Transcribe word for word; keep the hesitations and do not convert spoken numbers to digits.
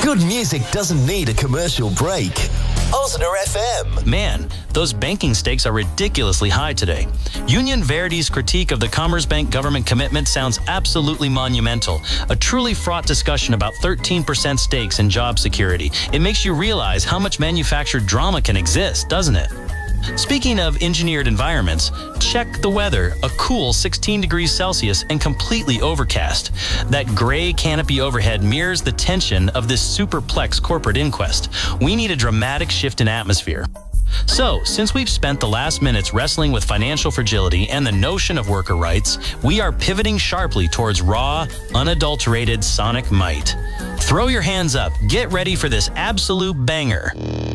Good music doesn't need a commercial break. Osner F M. Man, those banking stakes are ridiculously high today. Union Verity's critique of the Commerzbank government commitment sounds absolutely monumental. A truly fraught discussion about thirteen percent stakes in job security. It makes you realize how much manufactured drama can exist, doesn't it? Speaking of engineered environments, check the weather. A cool sixteen degrees Celsius and completely overcast. That gray canopy overhead mirrors the tension of this superplex corporate inquest. We need a dramatic shift in atmosphere. So, since we've spent the last minutes wrestling with financial fragility and the notion of worker rights, we are pivoting sharply towards raw, unadulterated sonic might. Throw your hands up. Get ready for this absolute banger.